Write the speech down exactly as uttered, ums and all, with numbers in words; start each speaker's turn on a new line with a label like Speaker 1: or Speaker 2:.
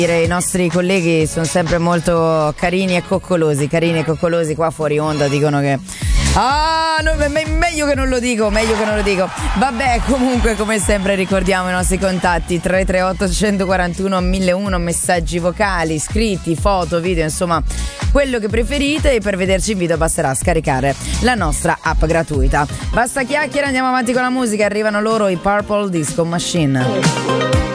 Speaker 1: I nostri colleghi sono sempre molto carini e coccolosi, carini e coccolosi. Qua fuori onda dicono che ah, no, me- meglio che non lo dico, meglio che non lo dico. Vabbè, comunque come sempre ricordiamo i nostri contatti: tre tre otto uno quattro uno mille uno, messaggi vocali, scritti, foto, video, insomma quello che preferite. E per vederci in video basterà scaricare la nostra app gratuita. Basta chiacchiere, andiamo avanti con la musica. Arrivano loro, i Purple Disco Machine.